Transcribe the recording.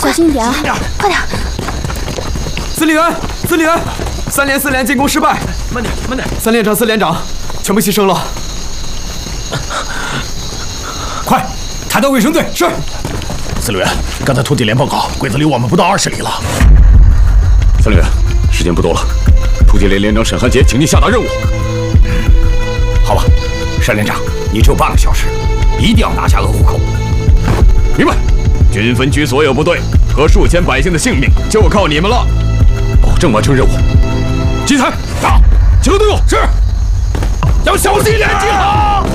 小心一点啊！快点！ 司令员，司令员，3连4连进攻失败。 慢点，慢点。 3连长、4连长全部牺牲了。 快，抬到卫生队。 是。 司令员，刚才突击连报告，鬼子离我们不到20里了。 司令员，时间不多了，突击连连长沈汉杰，请您下达任务。 好吧，单连长，你只有8个小时，一定要拿下鄂湖口。 明白。军分局所有部队和数千百姓的性命就靠你们了，保证完成任务。集采，打，集合队伍。是。要小心点，集合。